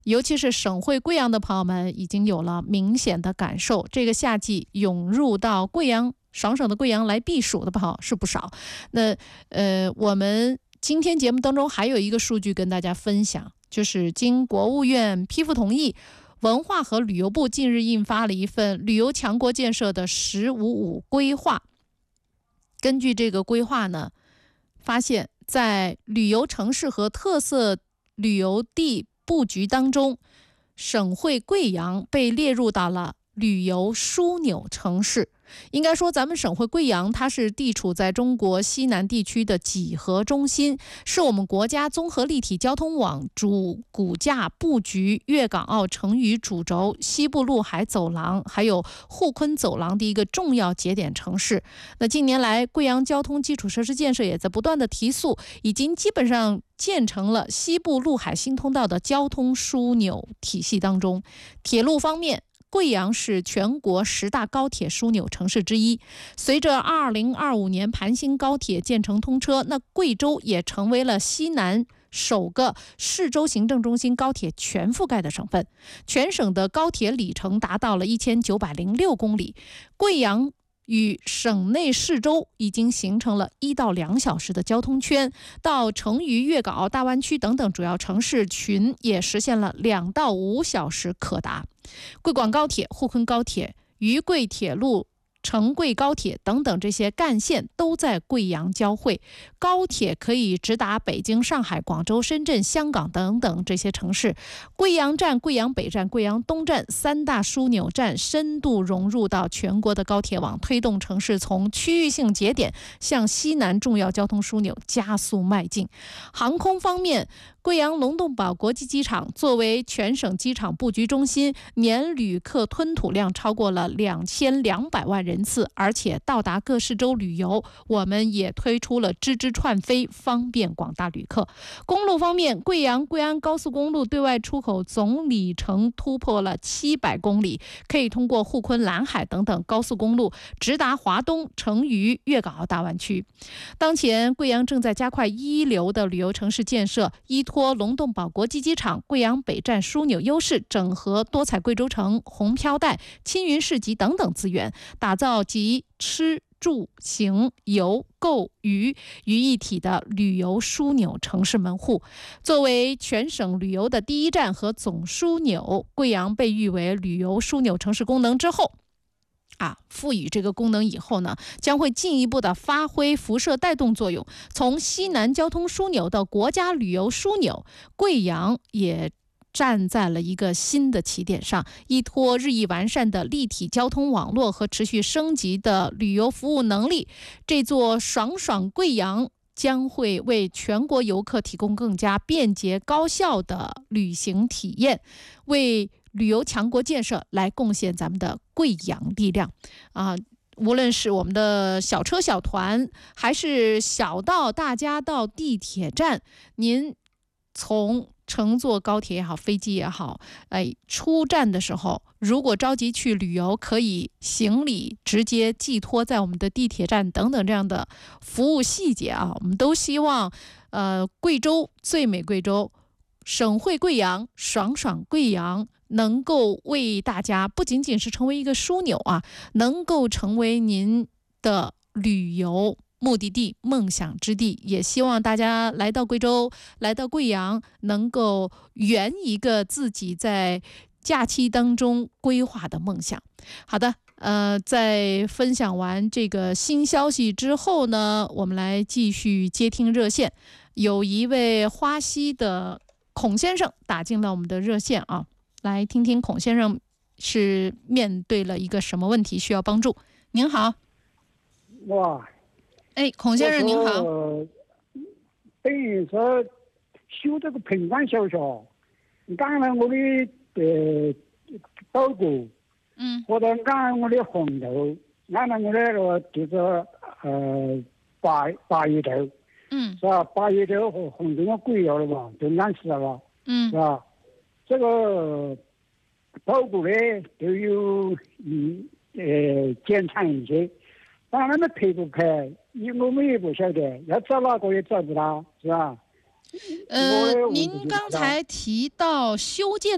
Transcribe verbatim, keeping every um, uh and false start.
尤其是省会贵阳的朋友们已经有了明显的感受，这个夏季涌入到贵阳爽省的贵阳来避暑的朋友是不少。那呃，我们今天节目当中还有一个数据跟大家分享，就是经国务院批复同意，文化和旅游部近日印发了一份旅游强国建设的“十五五”规划。根据这个规划呢，发现在旅游城市和特色旅游地布局当中，省会贵阳被列入到了旅游枢纽城市。应该说咱们省会贵阳它是地处在中国西南地区的几何中心，是我们国家综合立体交通网主骨架布局粤港澳成渝主轴、西部陆海走廊还有沪昆走廊的一个重要节点城市。那近年来贵阳交通基础设施建设也在不断的提速，已经基本上建成了西部陆海新通道的交通枢纽体系当中。铁路方面，贵阳是全国十大高铁枢纽城市之一。随着二零二五年盘新高铁建成通车，那贵州也成为了西南首个市州行政中心高铁全覆盖的省份，全省的高铁里程达到了一千九百零六公里。贵阳与省内市州已经形成了一到两小时的交通圈，到成渝、粤港澳大湾区等等主要城市群也实现了两到五小时可达。贵广高铁、沪昆高铁、渝贵铁路、成贵高铁等等这些干线都在贵阳交汇，高铁可以直达北京、上海、广州、深圳、香港等等这些城市。贵阳站、贵阳北站、贵阳东站三大枢纽站深度融入到全国的高铁网，推动城市从区域性节点向西南重要交通枢纽加速迈进。航空方面，贵阳龙洞堡国际机场作为全省机场布局中心，年旅客吞吐量超过了两千两百万人次，而且到达各市州旅游，我们也推出了支支串飞，方便广大旅客。公路方面，贵阳贵安高速公路对外出口总里程突破了七百公里，可以通过沪昆、兰海等等高速公路直达华东、成渝、粤港澳大湾区。当前贵阳正在加快一流的旅游城市建设，依托龙洞堡国际机场、贵阳北站枢纽优势，整合多彩贵州城、红飘带、青云市集等等资源，打造集吃住行游购娱于一体的旅游枢纽城市门户。作为全省旅游的第一站和总枢纽，贵阳被誉为旅游枢纽城市功能之后啊，赋予这个功能以后呢，将会进一步的发挥辐射带动作用，从西南交通枢纽到国家旅游枢纽，贵阳也站在了一个新的起点上，依托日益完善的立体交通网络和持续升级的旅游服务能力，这座爽爽贵阳将会为全国游客提供更加便捷高效的旅行体验，为旅游强国建设来贡献咱们的贵阳力量啊！无论是我们的小车小团，还是小到大家到地铁站，您从乘坐高铁也好，飞机也好，哎，出站的时候，如果着急去旅游，可以行李直接寄托在我们的地铁站等等这样的服务细节啊，我们都希望，呃，贵州最美贵州，省会贵阳，爽爽贵阳，能够为大家不仅仅是成为一个枢纽啊，能够成为您的旅游目的地、梦想之地。也希望大家来到贵州，来到贵阳，能够圆一个自己在假期当中规划的梦想。好的，呃，在分享完这个新消息之后呢，我们来继续接听热线。有一位花溪的孔先生打进了我们的热线啊，来听听孔先生是面对了一个什么问题需要帮助。您好。 哇， 哎，孔先生您好。 等于说修这个平管小学，刚才我的呃岛谷， 嗯， 或者按我的红头，按照我的那个就是呃八八叶头， 嗯， 是吧？八叶头和红头我贵了了吧，都按时了吧， 嗯， 是吧？这个岛谷呢都有嗯呃检查一些，但他们配不配，我们也不晓得，要找哪个也找不到，是吧？ 呃，您刚才提到修建